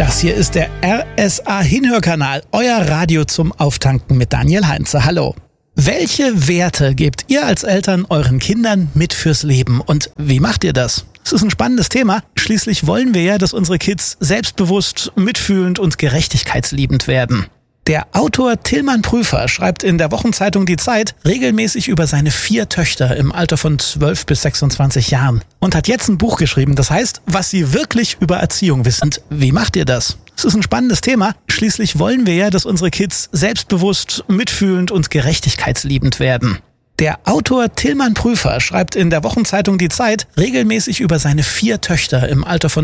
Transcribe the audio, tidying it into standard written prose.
Das hier ist der RSA Hinhörkanal, euer Radio zum Auftanken mit Daniel Heinze. Hallo. Welche Werte gebt ihr als Eltern euren Kindern mit fürs Leben und wie macht ihr das? Das ist ein spannendes Thema. Schließlich wollen wir ja, dass unsere Kids selbstbewusst, mitfühlend und gerechtigkeitsliebend werden. Der Autor Tilman Prüfer schreibt in der Wochenzeitung Die Zeit regelmäßig über seine 4 Töchter im Alter von 12 bis 26 Jahren und hat jetzt ein Buch geschrieben, das heißt, was sie wirklich über Erziehung wissen. Und wie macht ihr das? Das ist ein spannendes Thema. Schließlich wollen wir ja, dass unsere Kids selbstbewusst, mitfühlend und gerechtigkeitsliebend werden. Der Autor Tilman Prüfer schreibt in der Wochenzeitung Die Zeit regelmäßig über seine 4 Töchter im Alter von